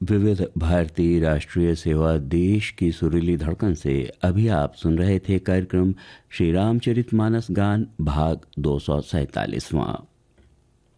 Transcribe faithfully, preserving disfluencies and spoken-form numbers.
विविध भारतीय राष्ट्रीय सेवा देश की सुरीली धड़कन से अभी आप सुन रहे थे कार्यक्रम श्री रामचरितमानस गान भाग दो सौ सैतालीसवां।